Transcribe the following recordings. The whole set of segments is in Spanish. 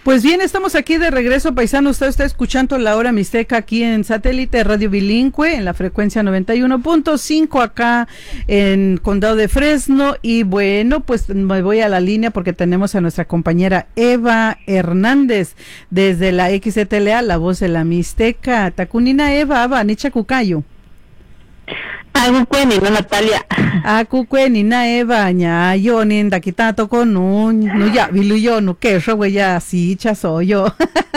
Pues bien, estamos aquí de regreso, paisano. Usted está escuchando La Hora Mixteca aquí en Satélite Radio Bilingüe, en la frecuencia 91.5 acá en Condado de Fresno. Y bueno, pues me voy a la línea porque tenemos a nuestra compañera Eva Hernández desde la XTLA, La Voz de la Mixteca. Takunina Eva, Nicha Cucayo. Kukwene, no Natalia. Kukwene, na Eva, ña, yo ni ndakitato con no ya, vilu yo, no que eso, güey, ya, sí, chazo yo.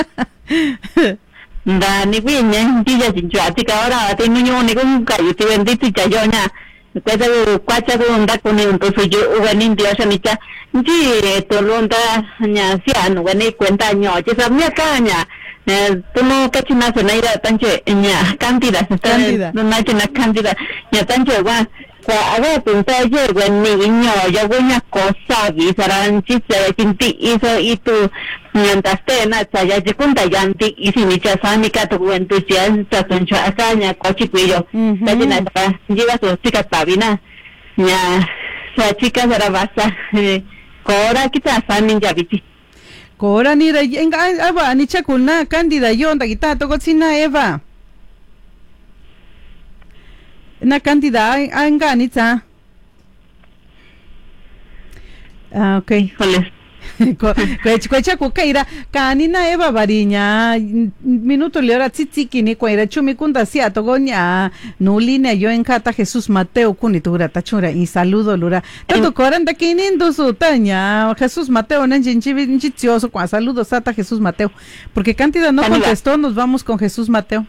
Da, ni viña, ya sin chuatica, ahora, te niño, ni con un cayo, te bendito y chayoña. Cuesta cuacha donda con un toso yo, uganin Dios, amica, sí, tolonda, ña, ciano, uganin cuenta, ño, ya sabía caña. Tú no cachinas en aire tanche ña cándida no nachina cándida ña tanche wa aga punta ye ni niño ya buena cosa gisaran chiste tinti hizo y tú ñantaste na ya je kunta yanti y si ni chasani ka tu entusiasta tancho asaña cochiquillo tajina lleva su chica tabina ña sa chica será basa cora kita asani ya biti Kora nira enga Eva nicha kuna Cándida yo ndakita toko sina Eva. Na Cándida anga nitsa. Okay. Híjole. Kwecha kukaira kanina Eva bariña minuto le hora tsitsiki ni kwaira chumi kunda sia togoña nuline yo en kata Jesús Mateo kunitura tachura y saludo lura tanto coranda kinindo su taña Jesús Mateo nanjinchivitioso kwa saludos ata Jesús Mateo porque Cándida no contestó, nos vamos con Jesús Mateo.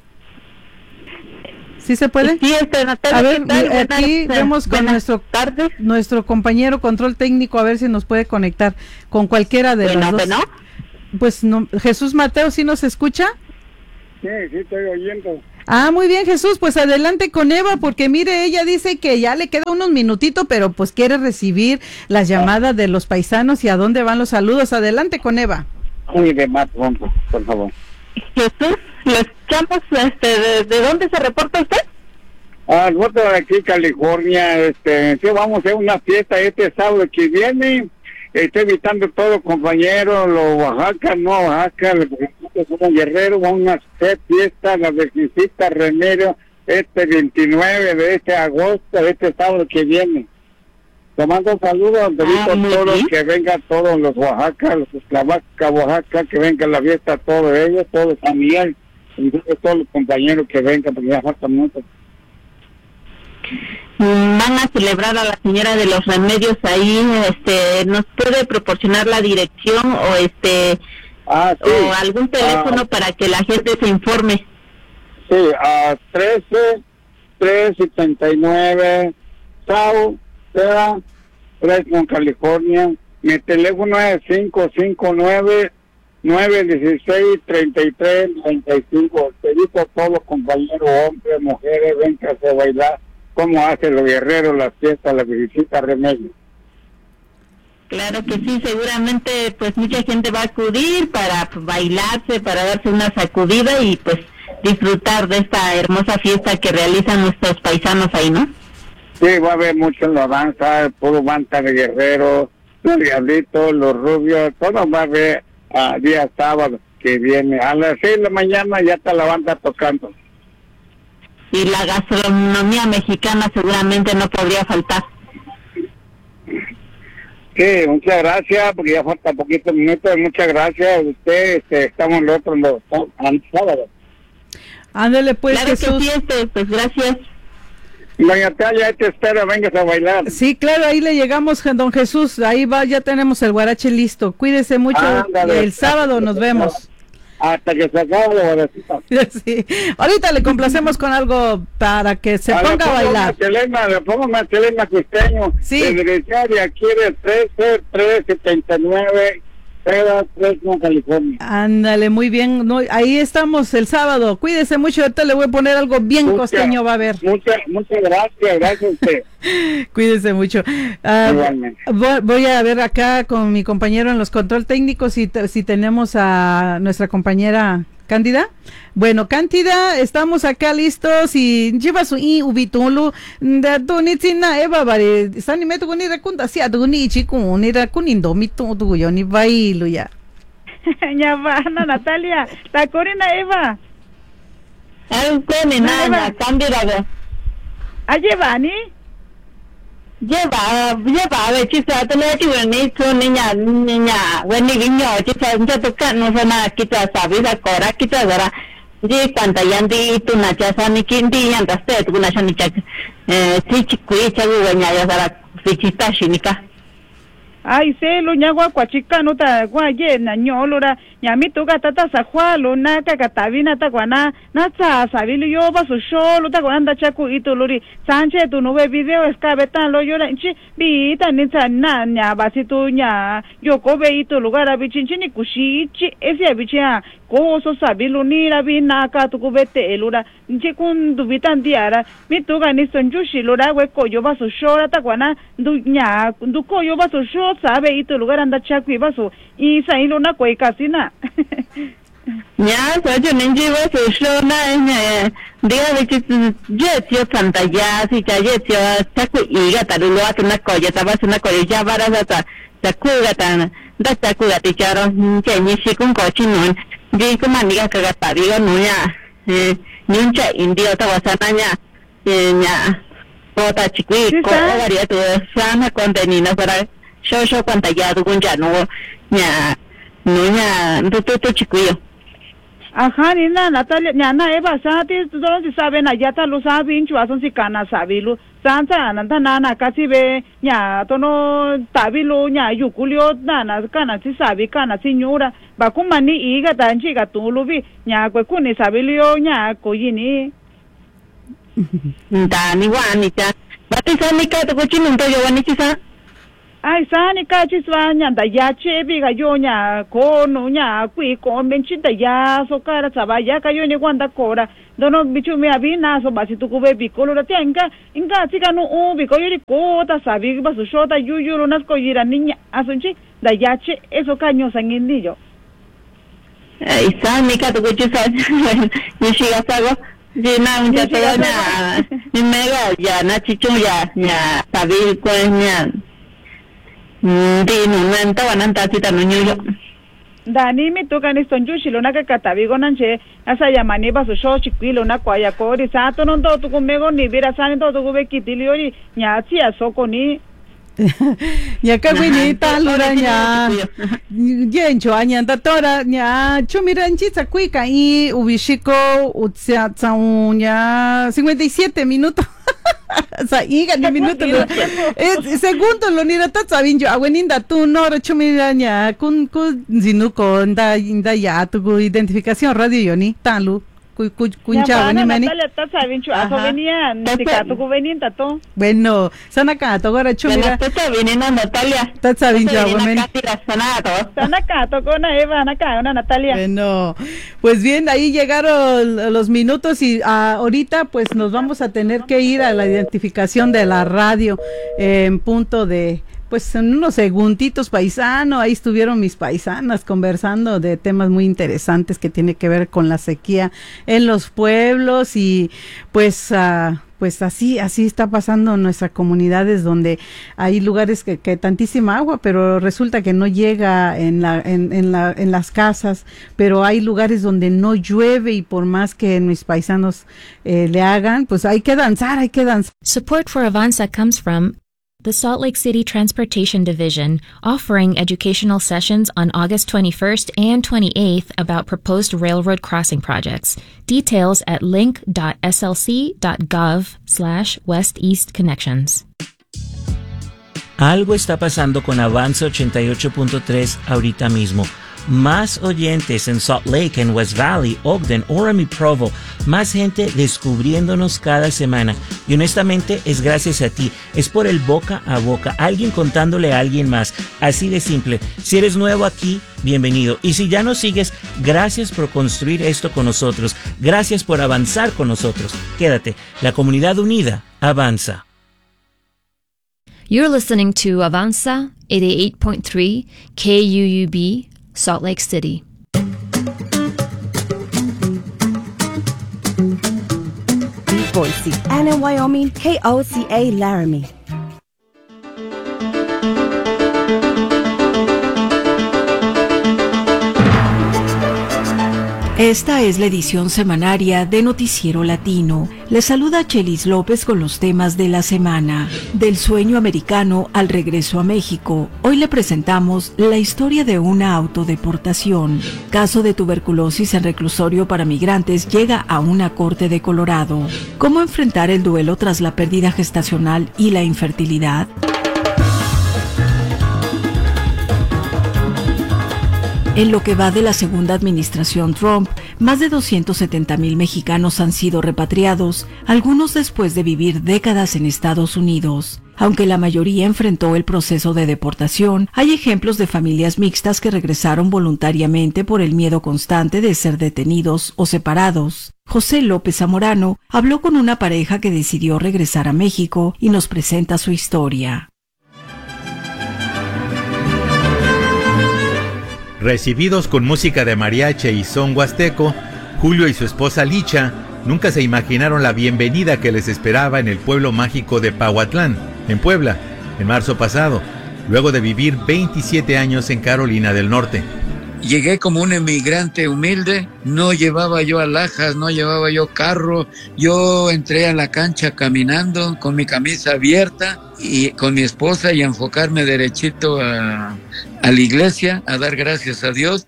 ¿Sí se puede? Sí, Natalia, a ver, aquí vemos con nuestro compañero control técnico a ver si nos puede conectar con cualquiera de los dos. Pues no, Jesús Mateo, ¿sí nos escucha? Sí, estoy oyendo. Muy bien, Jesús, pues adelante con Eva, porque mire, ella dice que ya le queda unos minutitos, pero pues quiere recibir las llamadas de los paisanos y a dónde van los saludos. Adelante con Eva. Muy de más, por favor. Jesús, los campos, ¿de dónde se reporta usted? Nosotros de aquí, California, sí, vamos a hacer una fiesta este sábado que viene. Estoy invitando a todos los compañeros, los Oaxaca, no Oaxaca, los somos guerreros, vamos a hacer fiesta, la Virgencita Remedio, 29 de este agosto, de este sábado que viene. Te mando saludos a todos, que vengan todos los Oaxaca, los Esclavacas, Oaxaca, que vengan la fiesta, todos ellos, todos los familiares, y todos los compañeros que vengan, porque ya falta mucho. Van a celebrar a la señora de los remedios ahí, ¿nos puede proporcionar la dirección o sí. o algún teléfono para que la gente se informe? Sí, 13379 South Fresno, California. Mi teléfono es 559-916-3395. Te digo a todos los compañeros, hombres, mujeres, vengan a bailar como hacen los guerreros las fiestas, la Virgencita Remedio. Claro que sí, seguramente pues mucha gente va a acudir para bailarse, para darse una sacudida y pues disfrutar de esta hermosa fiesta que realizan nuestros paisanos ahí, ¿no? Sí, va a haber mucho en la danza, puro banda de guerreros, los diablitos, los rubios, todo va a haber día sábado que viene. A las 6 de la mañana ya está la banda tocando. Y la gastronomía mexicana seguramente no podría faltar. Sí, muchas gracias, porque ya falta poquitos minutos. Muchas gracias a usted. Estamos los otros los sábados. Ándale pues, claro Jesús. Que sí, pues gracias. Doña Talia, te espero, vengas a bailar. Sí, claro, ahí le llegamos, don Jesús. Ahí va, ya tenemos el guarache listo. Cuídese mucho. Ándale, el sábado nos vemos. Hasta que se acabe la guarachita. Sí. Ahorita le complacemos con algo para que se ponga a bailar. Le pongo una telena costeño. Sí. De Grecia, aquí de 13379 Fresno, California. Ándale, muy bien. No, ahí estamos el sábado. Cuídese mucho. Ahorita le voy a poner algo bien costeño, va a haber. Muchas gracias. Gracias a usted. Cuídese mucho. Voy a ver acá con mi compañero en los control técnicos si tenemos a nuestra compañera Cándida. Bueno, Cándida, estamos acá listos y lleva su ubitulu de tunitina Eva bare sani meto con ira kunda sia duni chiku ni ra kunindo mitu tu yo ni bailu ya. Ya va, Ana Natalia, la Corina Eva. Kwani na kambiraga. Lleva, ¿ni? Lleva ve chisa to le ti ni to niña, weni guiño chisa nta to kan no sana kita sabida kora kita gara. Ji kwanta yandi tu na chasa ni kindi yanda ste tu na shani chak. Tichi kui chagu wanya ya gara fichita shinika. Ay, se lo ñagua cuachicano ta guaye na ñolora ñami tuga tata sa jualo na kakatavina ta guana na tsa sabili yo ba su sholo ta guanda chaku ito lori sanche tu no ve video escabetan lo yora inchi bita ni tsa na nya basitu nya yo ko ve ito lugar abichinchi ni kushichi ese abichia ko so sabilo ni la bina ka tu kubete elura inchi kun dubitan diara mi tuga ni sonjushi lora we ko yo ba su shora ta guana du nya du ko yo ba su shora sabe ito lugar anda chaku ibaso y sailo na koi kasina Ya so yo ninji va so shona diga de que yo tanta ya si ya yo chaku iga ta lo atu na ko ya ta ba na ko ya bara ta ku ga ta da ta ku ga ti charo che ni si kun ko chi no di ko man diga ka ga ta diga no ya ni cha indio ta wa sana nya ko ta chikui ko varia tu sana contenina para yo pantalla tu ya no tu chiquillo. Ajá, ni na Natalia, na Eva, sati, todos saben, allá ta lo saben, chuason si cana sabilu, santa, nana, casi ve, tono, tabilo, yuculio, nana, cana, si sabi, cana, señora, bakumani, iga, tan chica, tu lubi, cuecuni, sabilio, coyini. Dani, guanita, batisanica, tu cochino, yo, guanichisa. Ay, sani kachis va nyanda ya chebi ga yonya kono nya kui ko menchinda ya so kara saba ya kayo ni kwanda kora dono bichu me abina so basi tu kube bikolo la tenga inga tika no biko yori ko ta sabi basu shota yuyu lo nas ko yira niña asunchi da ya che eso caño sanguinillo. Ay, sani ka tu kuchisa ni shiga sago Jina unja tonya ni mega ya na chichu ya sabi ko nya Di nunanta wananta tita nuñuyo. Dani mi toca ni sonjushi lo na ka katabigo nanche asa yamani basu sho chiquilo na kwaya kori sato non to tu mego ni bira sani to tu be kitiliori nyati asoko ni ya kawinita luranya yencho anyanta tora nya chumiranchi tsakuika y ubishiko utsia tsaunya 57 minutos. Sa iga ni minuto segundo lo ni rata sabinjo aweninda tu no chumiraña kun zinuko nda ya tu identificación radio yoni talu kuncha ni mani ta sabinjo aso venía tika tu veninda to bueno sana ka to gora chumira ta venina Natalia ta sabinjo awemen sana ka to kona Eva na ka una Natalia bueno pues bien ahí llegaron los minutos y ahorita pues nos vamos a tener que ir a la identificación de la radio en punto de pues en unos segunditos paisano, ahí estuvieron mis paisanas conversando de temas muy interesantes que tiene que ver con la sequía en los pueblos y pues pues así está pasando en nuestras comunidades donde hay lugares que tantísima agua, pero resulta que no llega en las casas, pero hay lugares donde no llueve y por más que mis paisanos le hagan, pues hay que danzar. Support for Avanza comes from the Salt Lake City Transportation Division, offering educational sessions on August 21st and 28th about proposed railroad crossing projects. Details at link.slc.gov/West-East Connections. Algo está pasando con Avanza 88.3 ahorita mismo. Más oyentes en Salt Lake, en West Valley, Ogden, Orem y Provo. Más gente descubriéndonos cada semana. Y honestamente es gracias a ti. Es por el boca a boca. Alguien contándole a alguien más. Así de simple. Si eres nuevo aquí, bienvenido. Y si ya nos sigues, gracias por construir esto con nosotros. Gracias por avanzar con nosotros. Quédate. La comunidad unida avanza. You're listening to Avanza 88.3 KUUB, Salt Lake City. Boise, and in Wyoming, KOCA Laramie. Esta es la edición semanaria de Noticiero Latino. Les saluda Chelis López con los temas de la semana. Del sueño americano al regreso a México, hoy le presentamos la historia de una autodeportación. Caso de tuberculosis en reclusorio para migrantes llega a una corte de Colorado. ¿Cómo enfrentar el duelo tras la pérdida gestacional y la infertilidad? En lo que va de la segunda administración Trump, más de 270,000 mexicanos han sido repatriados, algunos después de vivir décadas en Estados Unidos. Aunque la mayoría enfrentó el proceso de deportación, hay ejemplos de familias mixtas que regresaron voluntariamente por el miedo constante de ser detenidos o separados. José López Zamorano habló con una pareja que decidió regresar a México y nos presenta su historia. Recibidos con música de mariachi y son huasteco, Julio y su esposa Licha nunca se imaginaron la bienvenida que les esperaba en el pueblo mágico de Pahuatlán, en Puebla, en marzo pasado, luego de vivir 27 años en Carolina del Norte. Llegué como un emigrante humilde, no llevaba yo alhajas, no llevaba yo carro, yo entré a la cancha caminando con mi camisa abierta y con mi esposa y a enfocarme derechito a la iglesia, a dar gracias a Dios.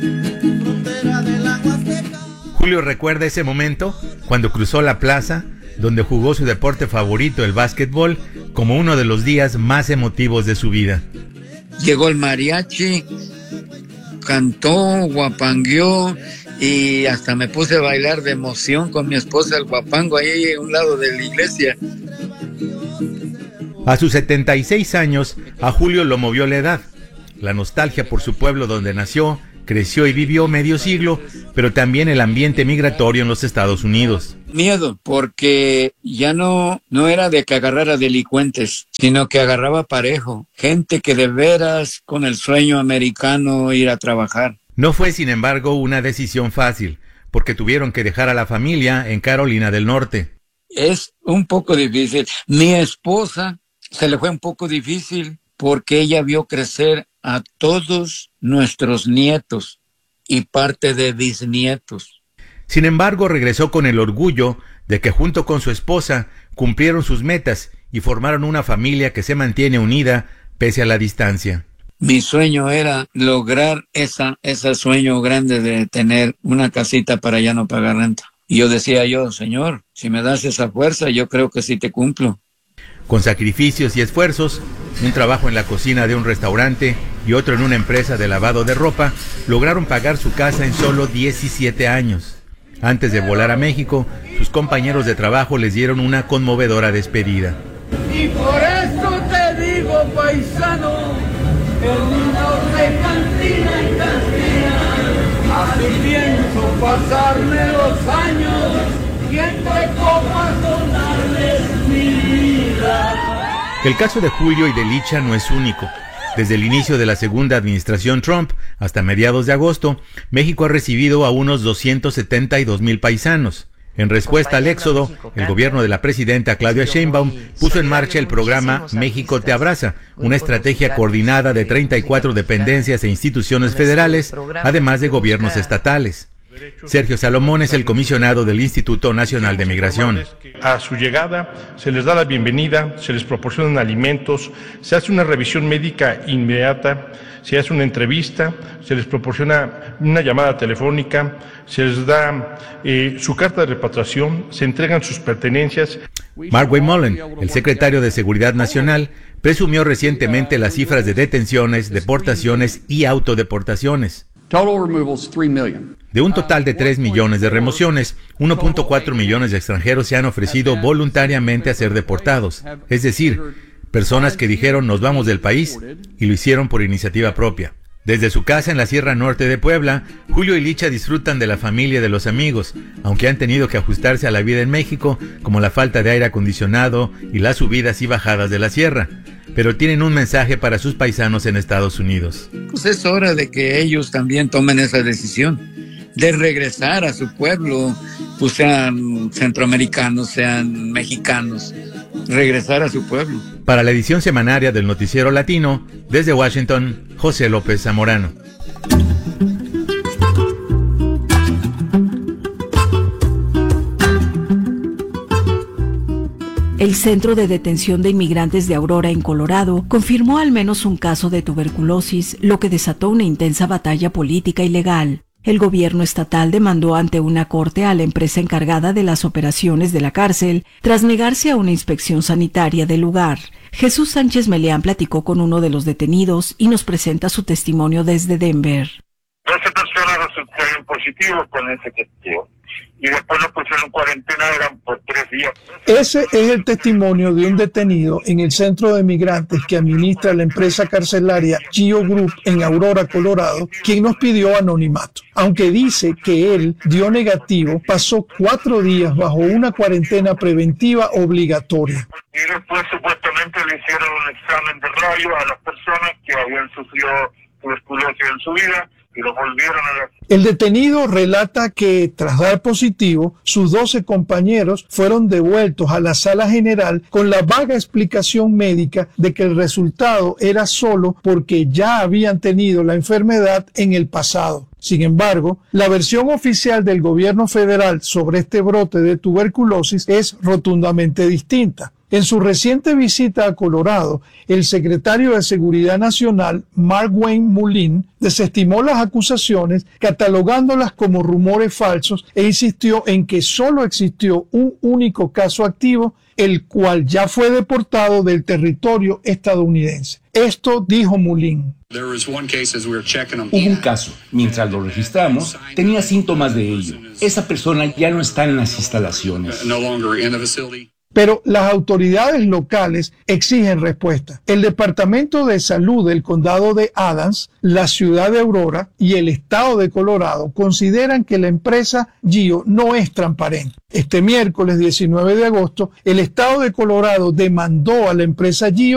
Julio recuerda ese momento cuando cruzó la plaza donde jugó su deporte favorito, el básquetbol, como uno de los días más emotivos de su vida. Llegó el mariachi, cantó, guapangueó y hasta me puse a bailar de emoción con mi esposa el guapango ahí a un lado de la iglesia. A sus 76 años, a Julio lo movió la edad, la nostalgia por su pueblo donde nació, creció y vivió medio siglo, pero también el ambiente migratorio en los Estados Unidos. Miedo, porque ya no era de que agarrara delincuentes, sino que agarraba parejo, gente que de veras con el sueño americano ir a trabajar. No fue, sin embargo, una decisión fácil, porque tuvieron que dejar a la familia en Carolina del Norte. Es un poco difícil. Mi esposa se le fue un poco difícil porque ella vio crecer a todos nuestros nietos y parte de bisnietos. Sin embargo, regresó con el orgullo de que junto con su esposa cumplieron sus metas y formaron una familia que se mantiene unida pese a la distancia. Mi sueño era lograr ese sueño grande de tener una casita para ya no pagar renta. Y yo decía Señor, si me das esa fuerza, yo creo que sí te cumplo. Con sacrificios y esfuerzos, un trabajo en la cocina de un restaurante y otro en una empresa de lavado de ropa, lograron pagar su casa en solo 17 años. Antes de volar a México, sus compañeros de trabajo les dieron una conmovedora despedida. Y por eso te digo, paisano, el de cantina en cantina, así pienso pasarme los años y entre copas donarles mi vida. El caso de Julio y de Licha no es único. Desde el inicio de la segunda administración Trump hasta mediados de agosto, México ha recibido a unos 272,000 paisanos. En respuesta al éxodo, el gobierno de la presidenta Claudia Sheinbaum puso en marcha el programa México te abraza, una estrategia coordinada de 34 dependencias e instituciones federales, además de gobiernos estatales. Sergio Salomón es el comisionado del Instituto Nacional de Migración. A su llegada se les da la bienvenida, se les proporcionan alimentos, se hace una revisión médica inmediata, se hace una entrevista, se les proporciona una llamada telefónica, se les da su carta de repatriación, se entregan sus pertenencias. Mark Mullen, el secretario de Seguridad Nacional, presumió recientemente las cifras de detenciones, deportaciones y autodeportaciones. De un total de 3 millones de remociones, 1.4 millones de extranjeros se han ofrecido voluntariamente a ser deportados, es decir, personas que dijeron nos vamos del país y lo hicieron por iniciativa propia. Desde su casa en la Sierra Norte de Puebla, Julio y Licha disfrutan de la familia y de los amigos, aunque han tenido que ajustarse a la vida en México, como la falta de aire acondicionado y las subidas y bajadas de la sierra. Pero tienen un mensaje para sus paisanos en Estados Unidos. Pues es hora de que ellos también tomen esa decisión de regresar a su pueblo, pues sean centroamericanos, sean mexicanos, regresar a su pueblo. Para la edición semanaria del Noticiero Latino, desde Washington, José López Zamorano. El Centro de Detención de Inmigrantes de Aurora, en Colorado, confirmó al menos un caso de tuberculosis, lo que desató una intensa batalla política y legal. El gobierno estatal demandó ante una corte a la empresa encargada de las operaciones de la cárcel tras negarse a una inspección sanitaria del lugar. Jesús Sánchez Meleán platicó con uno de los detenidos y nos presenta su testimonio desde Denver. 12 personas resultaron positivos con ese testigo y después lo pusieron en cuarentena, eran por 3 días. Ese es el testimonio de un detenido en el centro de migrantes que administra la empresa carcelaria GEO Group en Aurora, Colorado, quien nos pidió anonimato. Aunque dice que él dio negativo, pasó 4 días bajo una cuarentena preventiva obligatoria. Y después supuestamente le hicieron un examen de radio a las personas que habían sufrido tuberculosis en su vida y lo volvieron a la... El detenido relata que, tras dar positivo, sus 12 compañeros fueron devueltos a la sala general con la vaga explicación médica de que el resultado era solo porque ya habían tenido la enfermedad en el pasado. Sin embargo, la versión oficial del gobierno federal sobre este brote de tuberculosis es rotundamente distinta. En su reciente visita a Colorado, el secretario de Seguridad Nacional, Mark Wayne Mullin, desestimó las acusaciones, catalogándolas como rumores falsos e insistió en que solo existió un único caso activo, el cual ya fue deportado del territorio estadounidense. Esto dijo Mullin. Hubo un caso. Mientras lo registramos, tenía síntomas de ello. Esa persona ya no está en las instalaciones. Pero las autoridades locales exigen respuesta. El Departamento de Salud del Condado de Adams, la ciudad de Aurora y el estado de Colorado consideran que la empresa GEO no es transparente. Este miércoles 19 de agosto, el estado de Colorado demandó a la empresa GEO